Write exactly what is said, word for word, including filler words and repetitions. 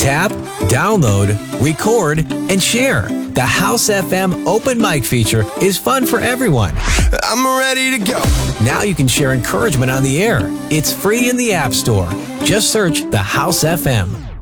Tap, download, record, and share. The House F M open mic feature is fun for everyone. I'm ready to go. Now you can share encouragement on the air. It's free in the App Store. Just search The House F M.